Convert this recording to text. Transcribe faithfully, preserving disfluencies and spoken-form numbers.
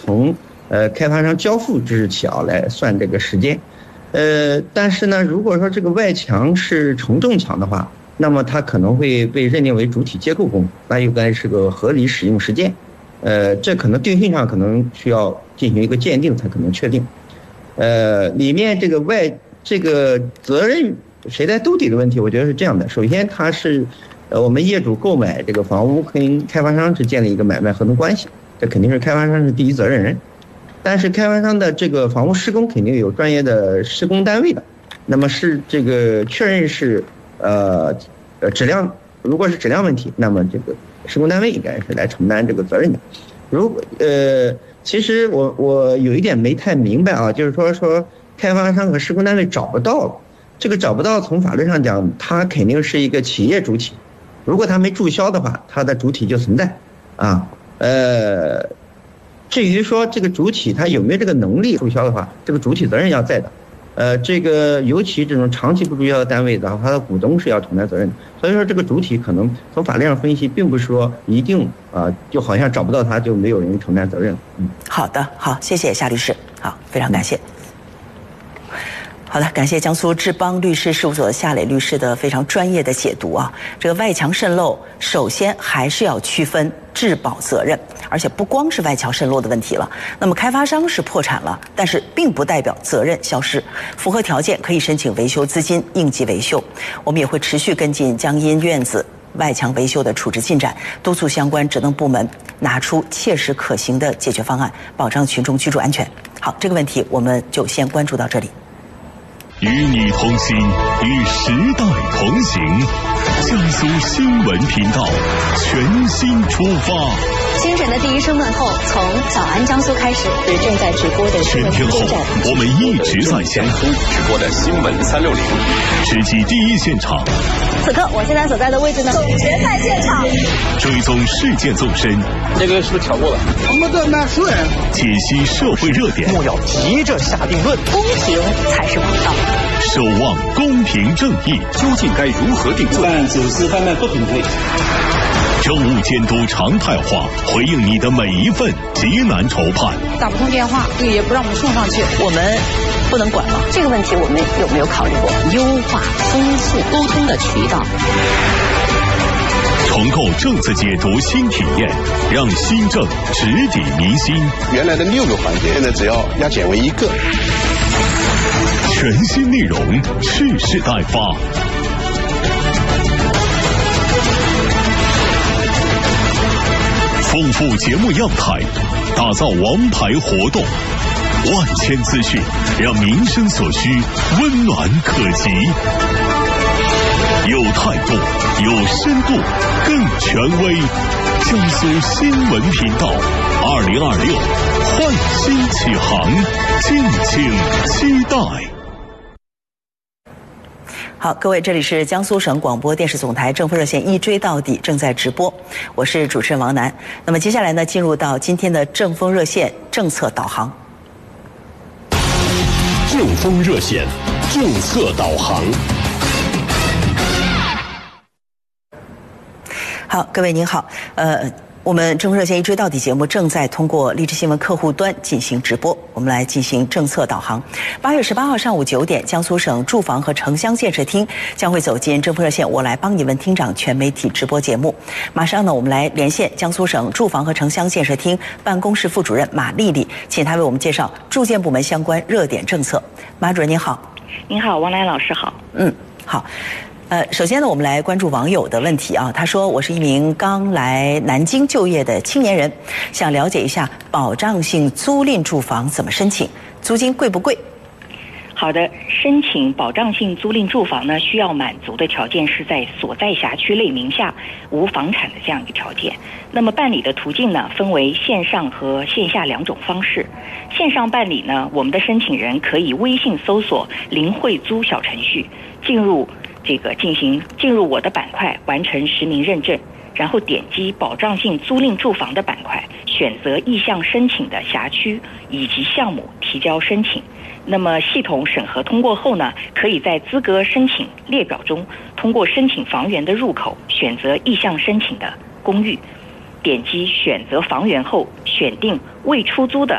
从呃开发商交付之日起啊来算这个时间。呃，但是呢，如果说这个外墙是承重墙的话，那么它可能会被认定为主体结构工，那应该是个合理使用时间。呃，这可能定性上可能需要进行一个鉴定才可能确定。呃，里面这个外这个责任谁来兜底的问题，我觉得是这样的。首先，它是呃我们业主购买这个房屋跟开发商是建立一个买卖合同关系，这肯定是开发商是第一责任人。但是开发商的这个房屋施工肯定有专业的施工单位的，那么是这个确认是呃呃质量，如果是质量问题，那么这个施工单位应该是来承担这个责任的。如果呃，其实我我有一点没太明白啊，就是说说开发商和施工单位找不到了，这个找不到从法律上讲，它肯定是一个企业主体，如果它没注销的话，它的主体就存在啊，呃。至于说这个主体他有没有这个能力注销的话，这个主体责任要在的，呃，这个尤其这种长期不注销的单位的话，它的股东是要承担责任的。所以说这个主体可能从法律上分析，并不是说一定啊、呃，就好像找不到他就没有人承担责任。嗯， 好的，好，谢谢夏律师，好，非常感谢。嗯好的，感谢江苏志邦律师事务所的夏磊律师的非常专业的解读啊。这个外墙渗漏，首先还是要区分质保责任，而且不光是外墙渗漏的问题了。那么开发商是破产了，但是并不代表责任消失，符合条件可以申请维修资金应急维修。我们也会持续跟进江阴院子外墙维修的处置进展，督促相关职能部门拿出切实可行的解决方案，保障群众居住安全。好，这个问题我们就先关注到这里。 与你同行，与时代同行。江苏新闻频道全新出发。 清晨的第一声问候，从早安江苏开始，是正在直播的新闻全天候，我们一直在江苏直播的新闻三六零， 直击第一现场。 此刻我现在所在的位置呢，总决赛现场， 追踪事件纵深。 这个是不是调过了？ 我们的纳税人解析社会热点， 莫要急着下定论， 公平才是王道。 守望公平正义， 究竟该如何定罪？ 办走私贩卖不平配。 政务监督常态化，回应你的每一份急难愁盼。 打不通电话，也不让我们送上去， 我们不能管吗？ 这个问题我们有没有考虑过优化、丰富沟通的渠道？ 重构政策解读新体验，让新政直抵民心。 原来的六个环节，现在只要压减为一个。 全新内容，蓄势待发。丰富节目样态，打造王牌活动，万千资讯，让民生所需温暖可及。有态度，有深度，更权威。江苏新闻频道，二零二六焕新启航，敬请期待。 好，各位，这里是江苏省广播电视总台政风热线一追到底正在直播，我是主持人王楠。那么接下来呢，进入到今天的政风热线政策导航。 政风热线政策导航。 好，各位您好，呃。我们政风热线一追到底节目正在通过荔枝新闻客户端进行直播，我们来进行政策导航。八月十八号上午九点，江苏省住房和城乡建设厅将会走进政风热线我来帮你问厅长全媒体直播节目。马上呢，我们来连线江苏省住房和城乡建设厅办公室副主任马丽丽，请她为我们介绍住建部门相关热点政策。马主任您好。 您好，王兰老师好。 嗯，好。呃，首先呢，我们来关注网友的问题啊。他说：“我是一名刚来南京就业的青年人，想了解一下保障性租赁住房怎么申请，租金贵不贵？” 好的，申请保障性租赁住房呢，需要满足的条件是在所在辖区内名下无房产的这样一个条件。那么办理的途径呢，分为线上和线下两种方式。线上办理呢，我们的申请人可以微信搜索“林慧租”小程序，进入。这个进行进入我的板块，完成实名认证，然后点击保障性租赁住房的板块，选择意向申请的辖区以及项目，提交申请。那么系统审核通过后呢，可以在资格申请列表中通过申请房源的入口选择意向申请的公寓，点击选择房源后选定未出租的